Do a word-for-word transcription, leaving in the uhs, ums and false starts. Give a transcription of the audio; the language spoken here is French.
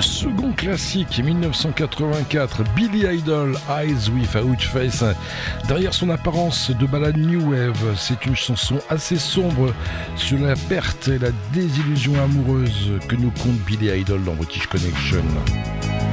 second classique, mille neuf cent quatre-vingt-quatre, Billy Idol, Eyes Without Face. Derrière son apparence de ballade New Wave, c'est une chanson assez sombre sur la perte et la désillusion amoureuse que nous conte Billy Idol dans British Connection.